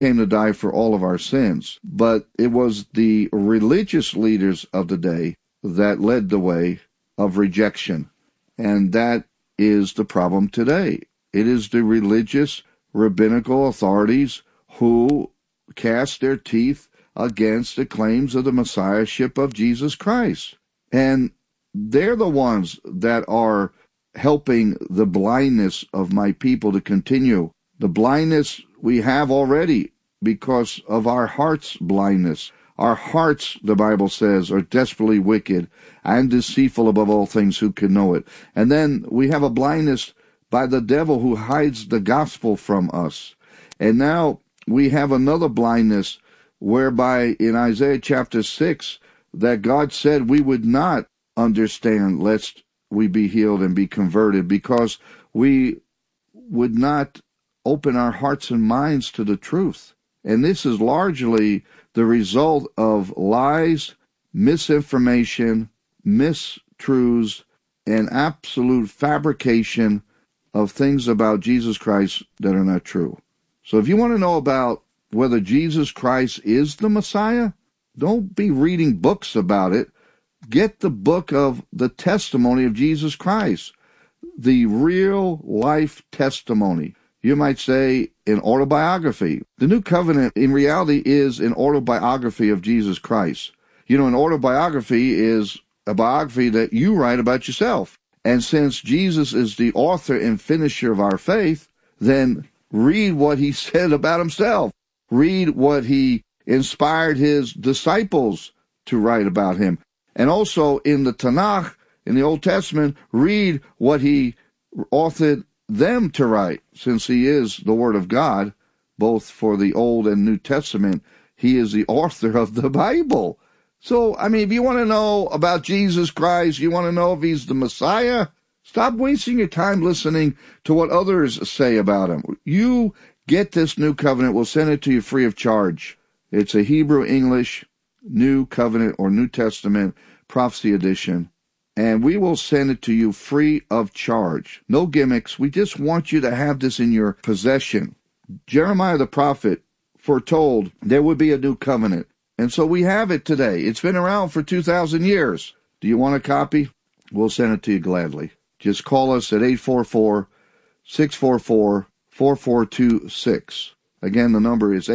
came to die for all of our sins. But it was the religious leaders of the day that led the way of rejection. And that is the problem today. It is the religious, rabbinical authorities who cast their teeth against the claims of the Messiahship of Jesus Christ. And they're the ones that are helping the blindness of my people to continue. The blindness we have already because of our heart's blindness. Our hearts, the Bible says, are desperately wicked and deceitful above all things. Who can know it? And then we have a blindness by the devil who hides the gospel from us. And now we have another blindness whereby in Isaiah chapter 6 that God said we would not understand lest we be healed and be converted, because we would not open our hearts and minds to the truth. And this is largely the result of lies, misinformation, mistruths, and absolute fabrication of things about Jesus Christ that are not true. So if you want to know about whether Jesus Christ is the Messiah, don't be reading books about it. Get the book of the testimony of Jesus Christ, the real life testimony. You might say an autobiography. The New Covenant in reality is an autobiography of Jesus Christ. You know, an autobiography is a biography that you write about yourself. And since Jesus is the author and finisher of our faith, then read what he said about himself. Read what he inspired his disciples to write about him. And also in the Tanakh, in the Old Testament, read what he authored them to write. Since he is the Word of God, both for the Old and New Testament, he is the author of the Bible. So, I mean, if you want to know about Jesus Christ, you want to know if he's the Messiah, stop wasting your time listening to what others say about him. You get this New Covenant. We'll send it to you free of charge. It's a Hebrew English New Covenant or New Testament Prophecy Edition. And we will send it to you free of charge. No gimmicks. We just want you to have this in your possession. Jeremiah the prophet foretold there would be a new covenant. And so we have it today. It's been around for 2,000 years. Do you want a copy? We'll send it to you gladly. Just call us at 844-644-4426. Again, the number is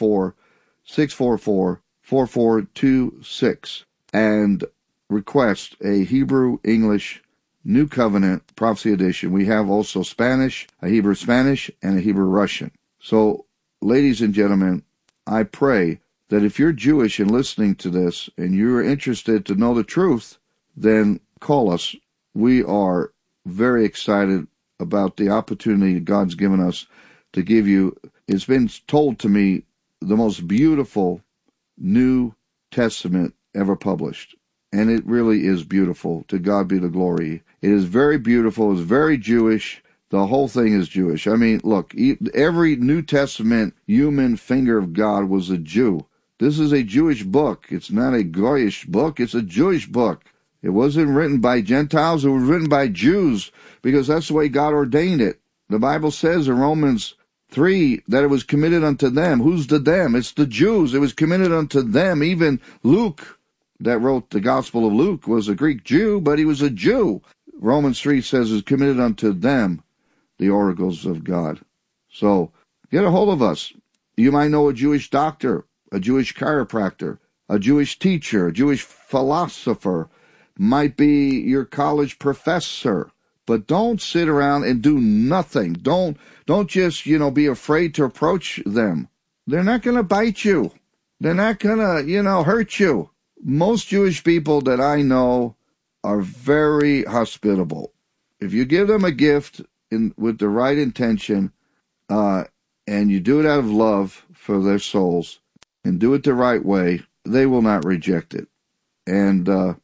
844-644-4426. And request a Hebrew English New Covenant Prophecy Edition. We have also Spanish, a Hebrew Spanish, and a Hebrew Russian. So, ladies and gentlemen, I pray that if you're Jewish and listening to this and you're interested to know the truth, then call us. We are very excited about the opportunity God's given us to give you. It's been told to me the most beautiful New Testament ever published. And it really is beautiful. To God be the glory. It is very beautiful. It's very Jewish. The whole thing is Jewish. I mean, look, every New Testament human finger of God was a Jew. This is a Jewish book. It's not a Goyish book. It's a Jewish book. It wasn't written by Gentiles. It was written by Jews because that's the way God ordained it. The Bible says in Romans 3 that it was committed unto them. Who's the them? It's the Jews. It was committed unto them. Even Luke, that wrote the Gospel of Luke, was a Greek Jew, but he was a Jew. Romans 3 says it's committed unto them, the oracles of God. So get a hold of us. You might know a Jewish doctor, a Jewish chiropractor, a Jewish teacher, a Jewish philosopher, might be your college professor. But don't sit around and do nothing. Don't just, be afraid to approach them. They're not going to bite you. They're not going to, hurt you. Most Jewish people that I know are very hospitable. If you give them a gift with the right intention, and you do it out of love for their souls, and do it the right way, they will not reject it. And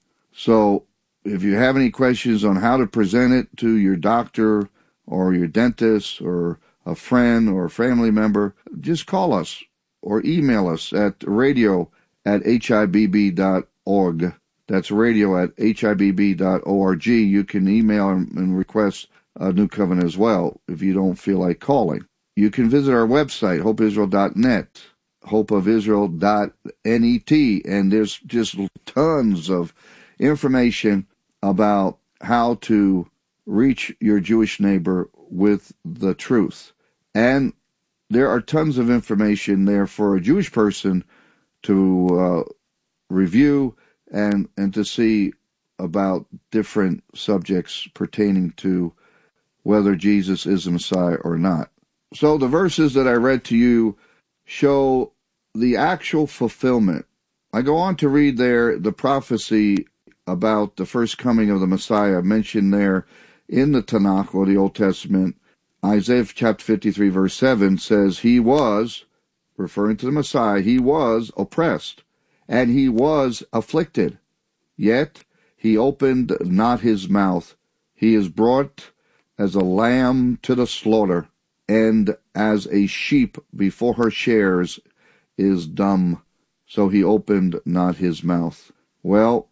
so if you have any questions on how to present it to your doctor or your dentist or a friend or a family member, just call us or email us at radio@hibb.org. That's radio@hibb.org. You can email and request a New Covenant as well if you don't feel like calling. you can visit our website, hopeisrael.net, hopeofisrael.net, and there's just tons of information about how to reach your Jewish neighbor with the truth. And there are tons of information there for a Jewish person to review and to see about different subjects pertaining to whether Jesus is the Messiah or not. So the verses that I read to you show the actual fulfillment. I go on to read there the prophecy about the first coming of the Messiah mentioned there in the Tanakh, or the Old Testament. Isaiah chapter 53 verse 7 says, he was, referring to the Messiah, he was oppressed, and he was afflicted, yet he opened not his mouth. He is brought as a lamb to the slaughter, and as a sheep before her shears is dumb, so he opened not his mouth. Well,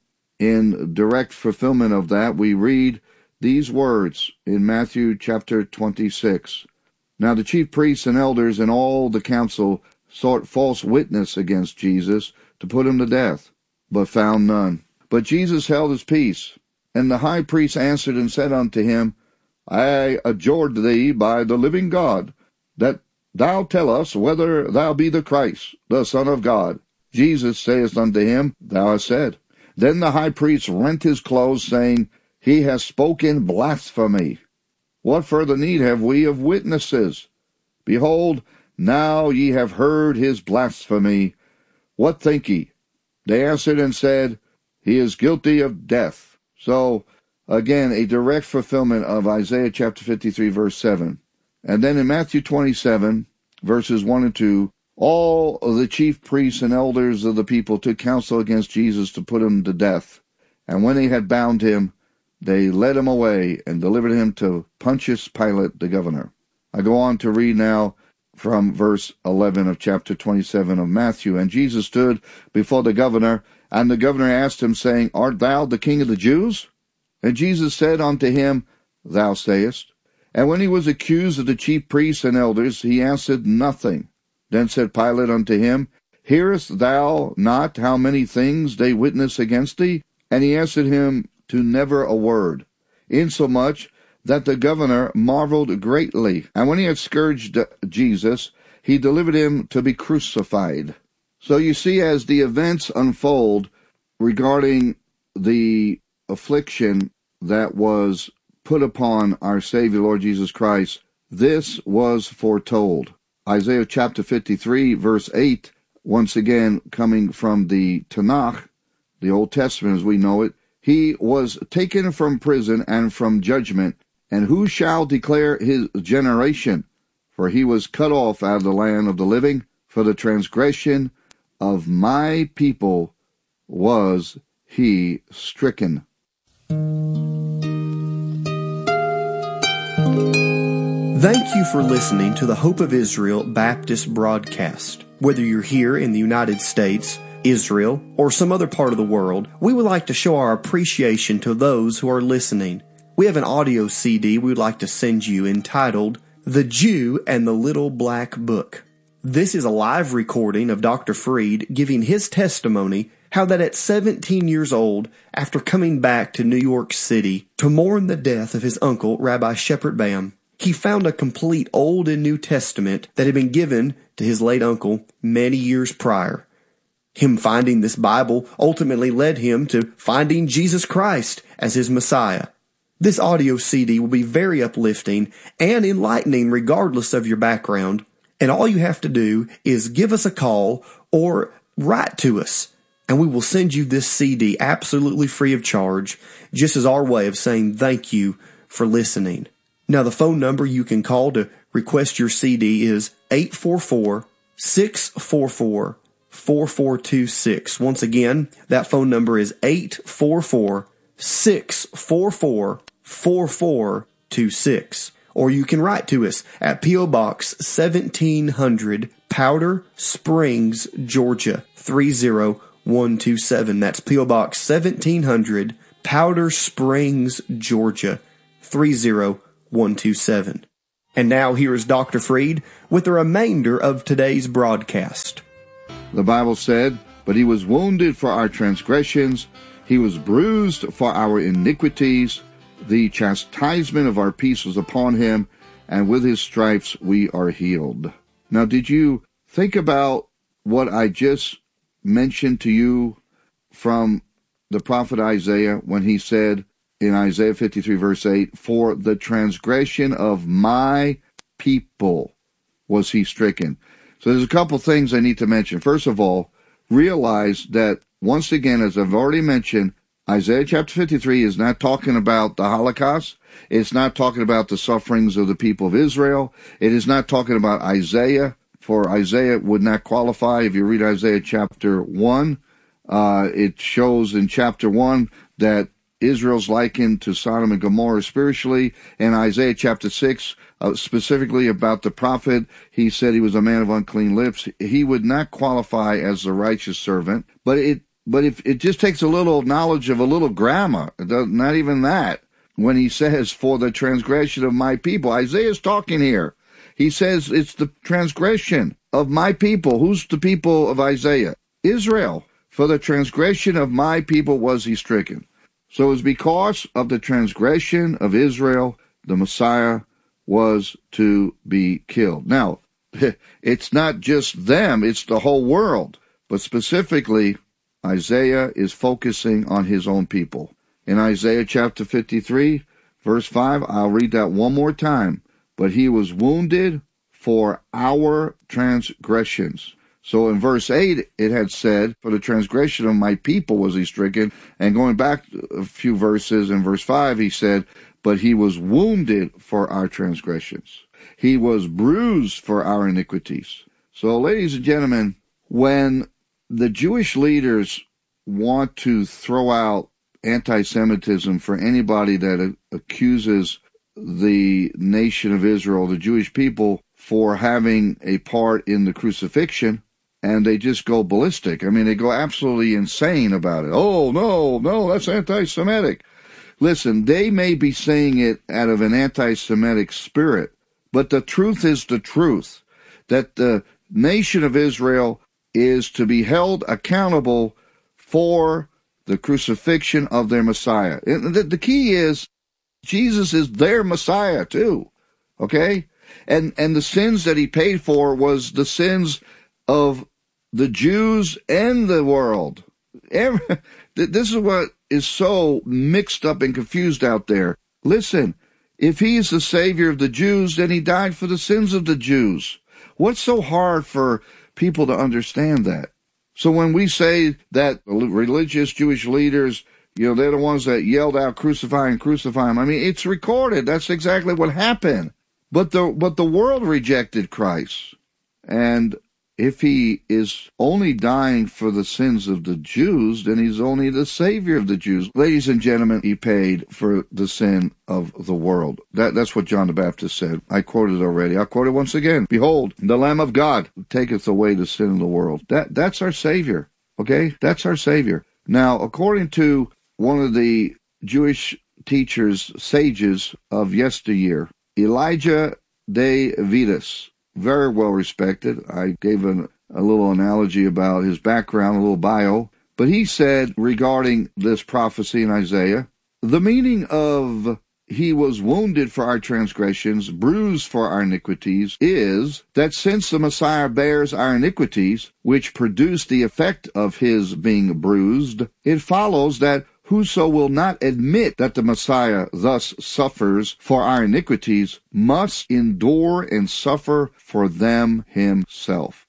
in direct fulfillment of that, we read these words in Matthew chapter 26. Now the chief priests and elders and all the council sought false witness against Jesus to put him to death, but found none. But Jesus held his peace. And the high priest answered and said unto him, I adjure thee by the living God, that thou tell us whether thou be the Christ, the Son of God. Jesus saith unto him, Thou hast said. Then the high priest rent his clothes, saying, He has spoken blasphemy. What further need have we of witnesses? Behold, now ye have heard his blasphemy. What think ye? They answered and said, He is guilty of death. So, again, a direct fulfillment of Isaiah chapter 53, verse 7. And then in Matthew 27, verses 1 and 2, all of the chief priests and elders of the people took counsel against Jesus to put him to death. And when they had bound him, they led him away and delivered him to Pontius Pilate, the governor. I go on to read now from verse 11 of chapter 27 of Matthew. And Jesus stood before the governor, and the governor asked him, saying, Art thou the king of the Jews? And Jesus said unto him, Thou sayest. And when he was accused of the chief priests and elders, he answered nothing. Then said Pilate unto him, Hearest thou not how many things they witness against thee? And he answered him to never a word, insomuch that the governor marveled greatly. And when he had scourged Jesus, he delivered him to be crucified. So you see, as the events unfold regarding the affliction that was put upon our Savior, Lord Jesus Christ, this was foretold. Isaiah chapter 53, verse 8, once again coming from the Tanakh, the Old Testament as we know it, He was taken from prison and from judgment, and who shall declare his generation? For he was cut off out of the land of the living, for the transgression of my people was he stricken. Thank you for listening to the Hope of Israel Baptist broadcast. Whether you're here in the United States, Israel, or some other part of the world, we would like to show our appreciation to those who are listening. We have an audio CD we would like to send you entitled, The Jew and the Little Black Book. This is a live recording of Dr. Freed giving his testimony how that at 17 years old, after coming back to New York City to mourn the death of his uncle, Rabbi Shepard Bam, he found a complete Old and New Testament that had been given to his late uncle many years prior. Him finding this Bible ultimately led him to finding Jesus Christ as his Messiah. This audio CD will be very uplifting and enlightening regardless of your background, and all you have to do is give us a call or write to us, and we will send you this CD absolutely free of charge, just as our way of saying thank you for listening. Now, the phone number you can call to request your CD is 844-644-4426. Once again, that phone number is 844-644-4426. Or you can write to us at P.O. Box 1700, Powder Springs, Georgia, 30127. That's P.O. Box 1700, Powder Springs, Georgia, 30127. And now here is Dr. Freed with the remainder of today's broadcast. The Bible said, "But he was wounded for our transgressions, he was bruised for our iniquities, the chastisement of our peace was upon him, and with his stripes we are healed." Now, did you think about what I just mentioned to you from the prophet Isaiah when he said in Isaiah 53 verse 8, "For the transgression of my people was he stricken"? So there's a couple things I need to mention. First of all, realize that once again, as I've already mentioned, Isaiah chapter 53 is not talking about the Holocaust. It's not talking about the sufferings of the people of Israel. It is not talking about Isaiah, for Isaiah would not qualify. If you read Isaiah chapter 1, it shows in chapter 1 that Israel's likened to Sodom and Gomorrah spiritually. And Isaiah chapter 6, specifically about the prophet, he said he was a man of unclean lips. He would not qualify as the righteous servant. But if it just takes a little knowledge of a little grammar, not even that, when he says, "For the transgression of my people." Isaiah's talking here. He says it's the transgression of my people. Who's the people of Isaiah? Israel. "For the transgression of my people was he stricken." So it was because of the transgression of Israel, the Messiah was to be killed. Now, it's not just them, it's the whole world. But specifically, Isaiah is focusing on his own people. In Isaiah chapter 53, verse 5, I'll read that one more time. "But he was wounded for our transgressions." So in verse 8, it had said, "For the transgression of my people was he stricken." And going back a few verses, in verse 5, he said, "But he was wounded for our transgressions. He was bruised for our iniquities." So, ladies and gentlemen, when the Jewish leaders want to throw out anti-Semitism for anybody that accuses the nation of Israel, the Jewish people, for having a part in the crucifixion, and they just go ballistic. I mean, they go absolutely insane about it. "Oh, no, that's anti-Semitic." Listen, they may be saying it out of an anti-Semitic spirit, but the truth is the truth, that the nation of Israel is to be held accountable for the crucifixion of their Messiah. And the key is, Jesus is their Messiah too, okay? And the sins that he paid for was the sins of the Jews and the world. This is what is so mixed up and confused out there. Listen, if he is the Savior of the Jews, then he died for the sins of the Jews. What's so hard for people to understand that? So when we say that religious Jewish leaders, they're the ones that yelled out, "Crucify him, crucify him." I mean, it's recorded. That's exactly what happened. But the world rejected Christ. And if he is only dying for the sins of the Jews, then he's only the Savior of the Jews. Ladies and gentlemen, he paid for the sin of the world. That's what John the Baptist said. I quoted it already. I'll quote it once again. "Behold, the Lamb of God who taketh away the sin of the world." That's our Savior. Okay? That's our Savior. Now, according to one of the Jewish teachers, sages of yesteryear, Elijah de Vidas, very well respected. I gave a little analogy about his background, a little bio. But he said regarding this prophecy in Isaiah, the meaning of "he was wounded for our transgressions, bruised for our iniquities" is that since the Messiah bears our iniquities, which produce the effect of his being bruised, it follows that whoso will not admit that the Messiah thus suffers for our iniquities must endure and suffer for them himself.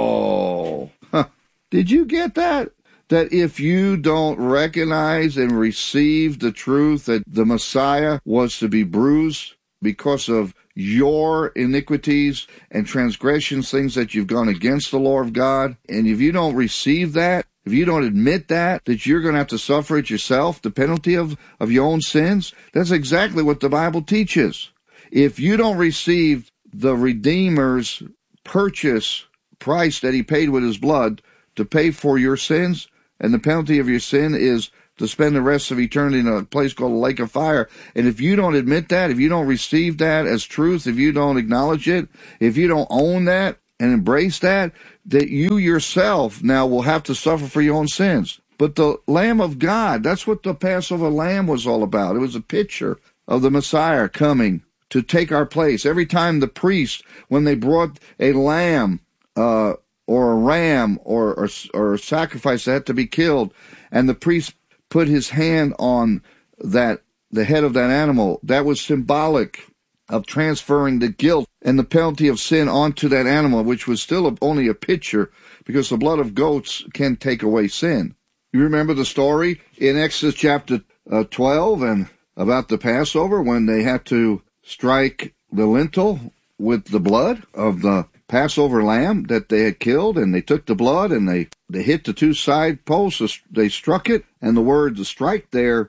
Whoa! Did you get that? That if you don't recognize and receive the truth that the Messiah was to be bruised because of your iniquities and transgressions, things that you've gone against the law of God, and if you don't receive that, if you don't admit that you're going to have to suffer it yourself, the penalty of your own sins, that's exactly what the Bible teaches. If you don't receive the Redeemer's purchase price that he paid with his blood to pay for your sins, and the penalty of your sin is to spend the rest of eternity in a place called the lake of fire. And if you don't admit that, if you don't receive that as truth, if you don't acknowledge it, if you don't own that and embrace that, that you yourself now will have to suffer for your own sins. But the Lamb of God, that's what the Passover lamb was all about. It was a picture of the Messiah coming to take our place. Every time the priest, when they brought a lamb or a ram or a sacrifice that had to be killed, and the priest put his hand on the head of that animal, that was symbolic of transferring the guilt and the penalty of sin onto that animal, which was still only a picture, because the blood of goats can take away sin. You remember the story in Exodus chapter 12 and about the Passover when they had to strike the lintel with the blood of the Passover lamb that they had killed, and they took the blood and they hit the two side posts, they struck it, and the word "to strike" there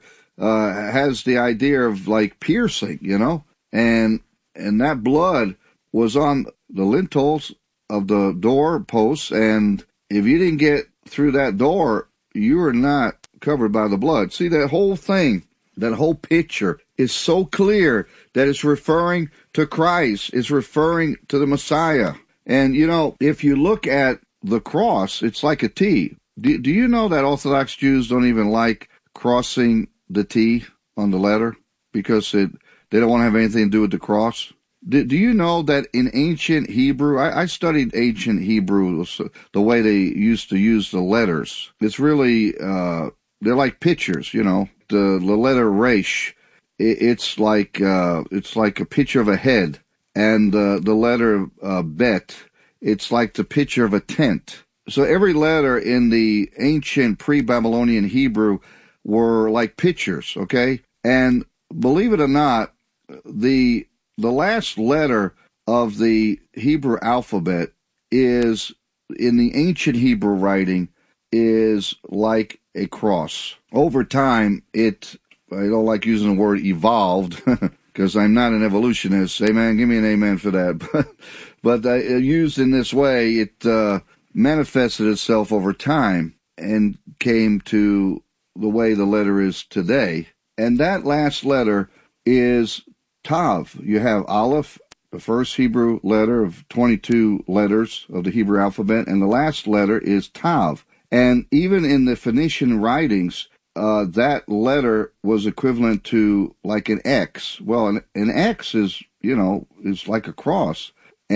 has the idea of like piercing, and that blood was on the lintels of the door posts, and if you didn't get through that door, you were not covered by the blood. See, that whole thing, that whole picture is so clear that it's referring to Christ, it's referring to the Messiah. And, if you look at the cross, it's like a T. Do you know that Orthodox Jews don't even like crossing the T on the letter because they don't want to have anything to do with the cross? Do you know that in ancient Hebrew, I studied ancient Hebrew, the way they used to use the letters. It's really, they're like pictures, the letter Resh. It's like a picture of a head. And the letter Bet, it's like the picture of a tent. So every letter in the ancient pre-Babylonian Hebrew were like pictures, okay? And believe it or not, the last letter of the Hebrew alphabet is, in the ancient Hebrew writing, is like a cross. Over time, I don't like using the word evolved, because I'm not an evolutionist. Amen. Give me an amen for that. But used in this way, it manifested itself over time and came to the way the letter is today. And that last letter is Tav. You have Aleph, the first Hebrew letter of 22 letters of the Hebrew alphabet, and the last letter is Tav. And even in the Phoenician writings, that letter was equivalent to like an X. Well, an X is like a cross.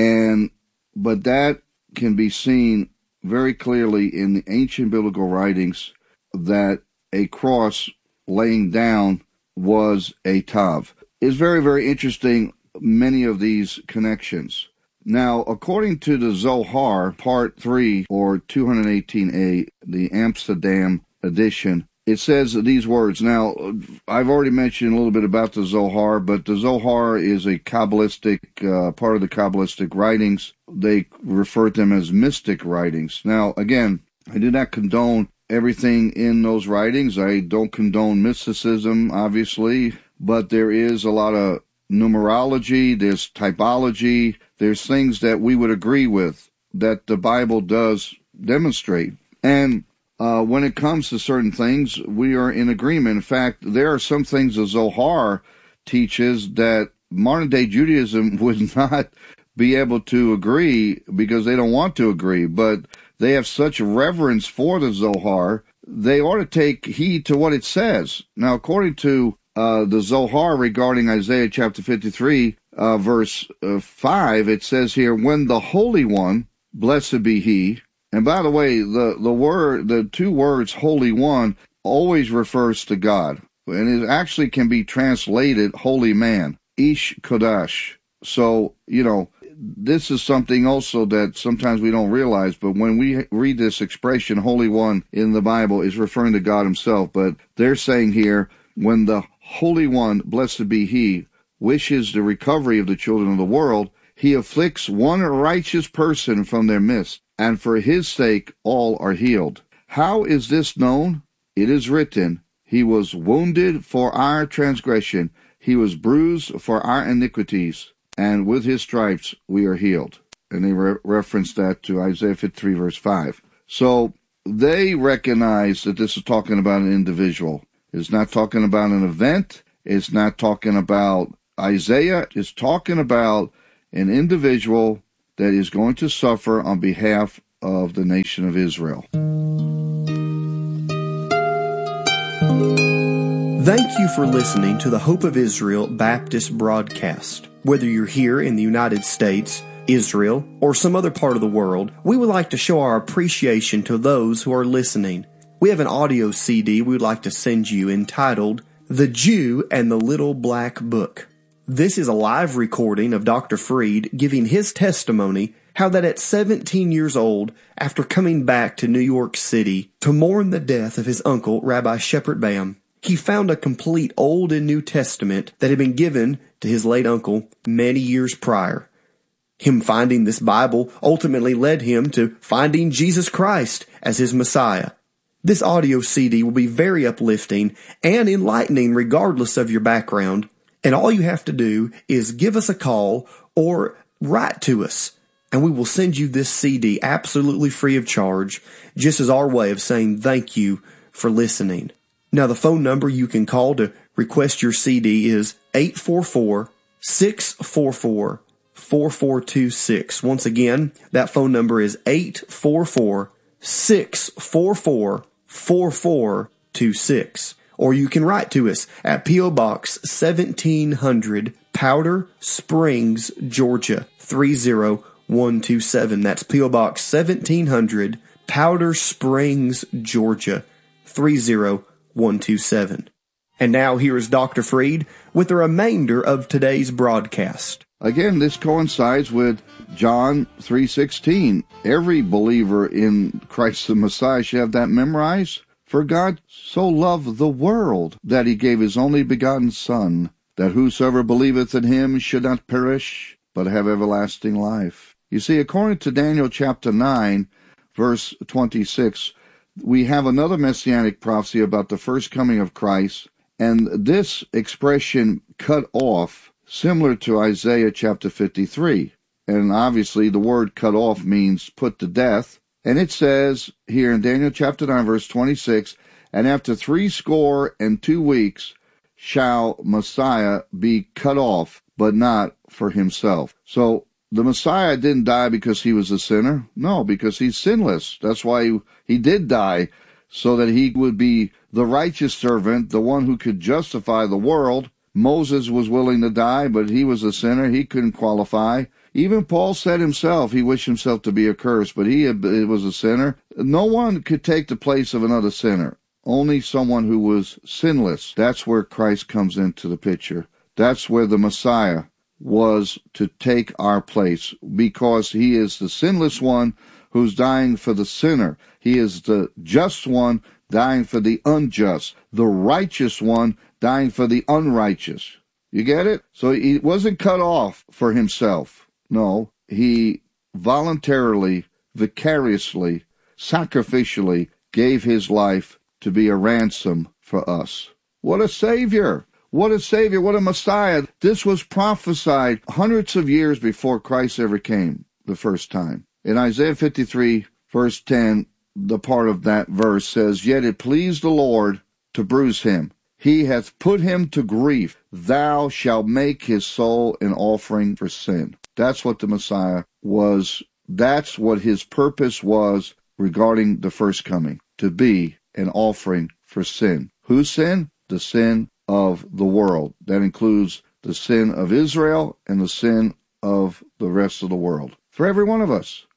But that can be seen very clearly in the ancient biblical writings that a cross laying down was a Tav. It's very, very interesting, many of these connections. Now, according to the Zohar, Part 3, or 218a, the Amsterdam edition, it says these words. Now, I've already mentioned a little bit about the Zohar, but the Zohar is a Kabbalistic, part of the Kabbalistic writings. They refer to them as mystic writings. Now, again, I do not condone everything in those writings. I don't condone mysticism, obviously, but there is a lot of numerology, there's typology, there's things that we would agree with that the Bible does demonstrate. And when it comes to certain things, we are in agreement. In fact, there are some things the Zohar teaches that modern-day Judaism would not be able to agree because they don't want to agree, but they have such reverence for the Zohar, they ought to take heed to what it says. Now, according to the Zohar regarding Isaiah chapter 53, verse 5, it says here, when the Holy One, blessed be He. And by the way, the two words Holy One always refers to God. And it actually can be translated Holy Man, Ish Kodash. So, this is something also that sometimes we don't realize, but when we read this expression, Holy One, in the Bible, is referring to God Himself. But they're saying here, when the Holy One, blessed be He, wishes the recovery of the children of the world, He afflicts one righteous person from their midst, and for His sake all are healed. How is this known? It is written, He was wounded for our transgression, He was bruised for our iniquities, and with His stripes we are healed. And they reference that to Isaiah 53, verse 5. So they recognize that this is talking about an individual. It's not talking about an event. It's not talking about Isaiah. It's talking about an individual that is going to suffer on behalf of the nation of Israel. Thank you for listening to the Hope of Israel Baptist broadcast. Whether you're here in the United States, Israel, or some other part of the world, we would like to show our appreciation to those who are listening. We have an audio CD we would like to send you entitled, The Jew and the Little Black Book. This is a live recording of Dr. Freed giving his testimony how that at 17 years old, after coming back to New York City to mourn the death of his uncle, Rabbi Shepard Bam, he found a complete Old and New Testament that had been given to his late uncle many years prior. Him finding this Bible ultimately led him to finding Jesus Christ as his Messiah. This audio CD will be very uplifting and enlightening regardless of your background, and all you have to do is give us a call or write to us, and we will send you this CD absolutely free of charge, just as our way of saying thank you for listening. Now, the phone number you can call to request your CD is 844-644-4426. Once again, that phone number is 844-644-4426. Or you can write to us at P.O. Box 1700, Powder Springs, Georgia, 30127. That's P.O. Box 1700, Powder Springs, Georgia, 30127. 127. And now here is Dr. Freed with the remainder of today's broadcast. Again, this coincides with John 3:16. Every believer in Christ the Messiah should have that memorized. For God so loved the world that he gave his only begotten Son, that whosoever believeth in him should not perish, but have everlasting life. You see, according to Daniel chapter 9, verse 26, we have another messianic prophecy about the first coming of Christ, and this expression, cut off, similar to Isaiah chapter 53. And obviously the word cut off means put to death. And it says here in Daniel chapter 9, verse 26, and after 62 weeks shall Messiah be cut off, but not for himself. So the Messiah didn't die because he was a sinner. No, because he's sinless. That's why he did die, so that he would be the righteous servant, the one who could justify the world. Moses was willing to die, but he was a sinner. He couldn't qualify. Even Paul said himself, he wished himself to be accursed, but he was a sinner. No one could take the place of another sinner. Only someone who was sinless. That's where Christ comes into the picture. That's where the Messiah was to take our place, because he is the sinless one who's dying for the sinner. He is the just one dying for the unjust, the righteous one dying for the unrighteous. You get it? So he wasn't cut off for himself. No, he voluntarily, vicariously, sacrificially gave his life to be a ransom for us. What a Savior! What a Savior, what a Messiah. This was prophesied hundreds of years before Christ ever came the first time. In Isaiah 53, verse 10, the part of that verse says, Yet it pleased the Lord to bruise him. He hath put him to grief. Thou shalt make his soul an offering for sin. That's what the Messiah was. That's what his purpose was regarding the first coming, to be an offering for sin. Whose sin? The sin of the world. That includes the sin of Israel and the sin of the rest of the world. For every one of us.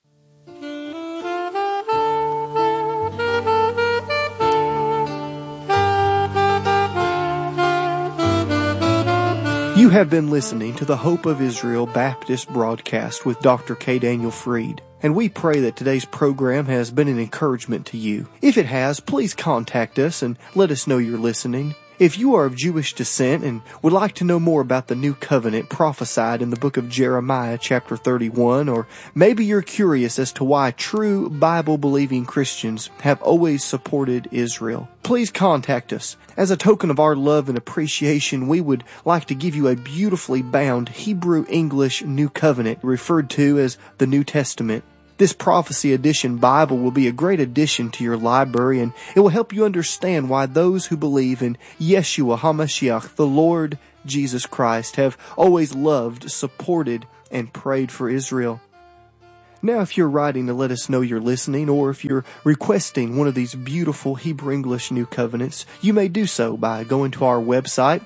You have been listening to the Hope of Israel Baptist broadcast with Dr. K. Daniel Freed, and we pray that today's program has been an encouragement to you. If it has, please contact us and let us know you're listening. If you are of Jewish descent and would like to know more about the new covenant prophesied in the book of Jeremiah chapter 31, or maybe you're curious as to why true Bible-believing Christians have always supported Israel, please contact us. As a token of our love and appreciation, we would like to give you a beautifully bound Hebrew-English New Covenant referred to as the New Testament. This Prophecy Edition Bible will be a great addition to your library, and it will help you understand why those who believe in Yeshua HaMashiach, the Lord Jesus Christ, have always loved, supported, and prayed for Israel. Now, if you're writing to let us know you're listening, or if you're requesting one of these beautiful Hebrew English New Covenants, you may do so by going to our website,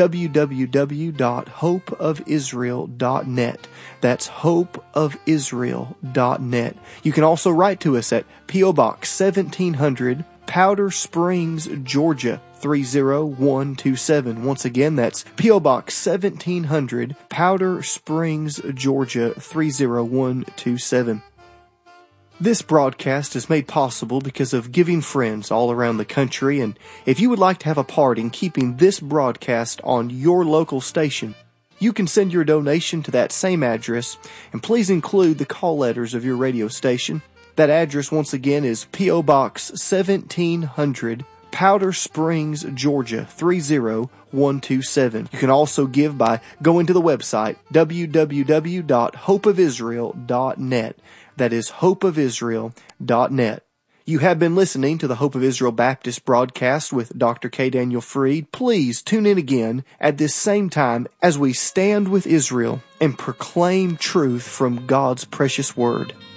www.hopeofisrael.net. That's hopeofisrael.net. You can also write to us at P.O. Box 1700, Powder Springs, Georgia 30127. Once again, that's P.O. Box 1700, Powder Springs, Georgia 30127. This broadcast is made possible because of giving friends all around the country, and if you would like to have a part in keeping this broadcast on your local station, you can send your donation to that same address, and please include the call letters of your radio station. That address, once again, is P.O. Box 1700, Powder Springs, Georgia 30127. You can also give by going to the website, www.hopeofisrael.net. That is hopeofisrael.net. You have been listening to the Hope of Israel Baptist broadcast with Dr. K. Daniel Freed. Please tune in again at this same time as we stand with Israel and proclaim truth from God's precious Word.